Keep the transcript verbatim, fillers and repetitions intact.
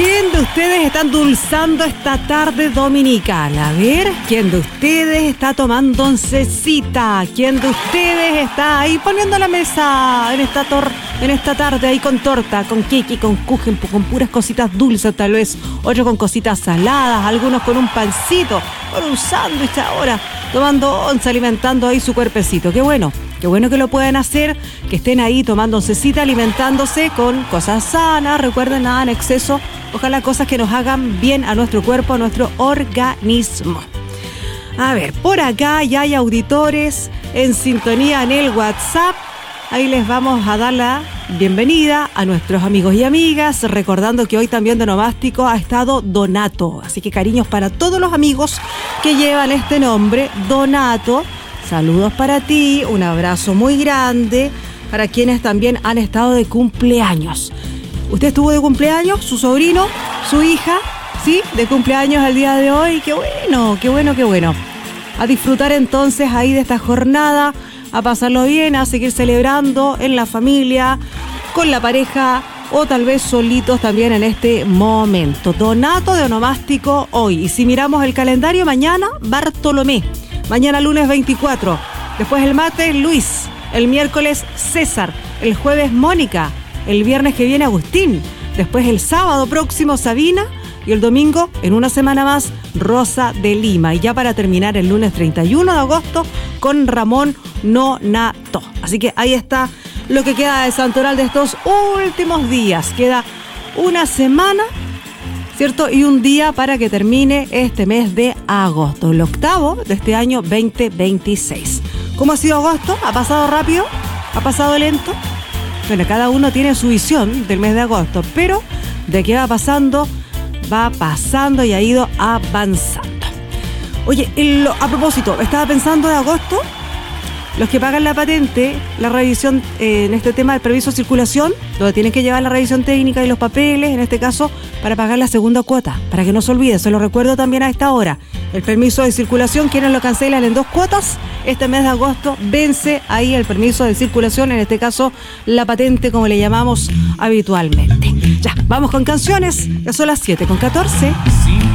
¿Quién de ustedes está endulzando esta tarde dominical? A ver, ¿quién de ustedes está tomando oncecita? ¿Quién de ustedes está ahí poniendo la mesa en esta tor en esta tarde ahí con torta, con kiki, con kuchen, con puras cositas dulces tal vez? Otros con cositas saladas, algunos con un pancito, con un sándwich ahora, tomando once, alimentando ahí su cuerpecito. ¡Qué bueno! Qué bueno que lo puedan hacer, que estén ahí tomando oncecita, alimentándose con cosas sanas. Recuerden, nada en exceso. Ojalá cosas que nos hagan bien a nuestro cuerpo, a nuestro organismo. A ver, por acá ya hay auditores en sintonía en el WhatsApp. Ahí les vamos a dar la bienvenida a nuestros amigos y amigas, recordando que hoy también de Nomástico ha estado Donato. Así que cariños para todos los amigos que llevan este nombre, Donato. Saludos para ti, un abrazo muy grande para quienes también han estado de cumpleaños. ¿Usted estuvo de cumpleaños? ¿Su sobrino? ¿Su hija? ¿Sí? De cumpleaños el día de hoy. ¡Qué bueno! ¡Qué bueno! ¡Qué bueno! A disfrutar entonces ahí de esta jornada, a pasarlo bien, a seguir celebrando en la familia, con la pareja o tal vez solitos también en este momento. Donato de Onomástico hoy. Y si miramos el calendario, mañana Bartolomé. Mañana lunes veinticuatro, después el martes Luis, el miércoles César, el jueves Mónica, el viernes que viene Agustín, después el sábado próximo Sabina y el domingo, en una semana más, Rosa de Lima. Y ya para terminar el lunes treinta y uno de agosto con Ramón Nonato. Así que ahí está lo que queda de Santoral de estos últimos días. Queda una semana, ¿cierto? Y un día para que termine este mes de agosto, el octavo de este año veinte veintiséis. ¿Cómo ha sido agosto? ¿Ha pasado rápido? ¿Ha pasado lento? Bueno, cada uno tiene su visión del mes de agosto, pero de qué va pasando, va pasando y ha ido avanzando. Oye, el, a propósito, estaba pensando de agosto, los que pagan la patente, la revisión eh, en este tema del permiso de circulación, donde tienen que llevar la revisión técnica y los papeles, en este caso, para pagar la segunda cuota, para que no se olvide, se lo recuerdo también a esta hora. El permiso de circulación, quienes lo cancelan en dos cuotas, este mes de agosto vence ahí el permiso de circulación, en este caso, la patente, como le llamamos habitualmente. Ya, vamos con canciones, ya son las siete con catorce.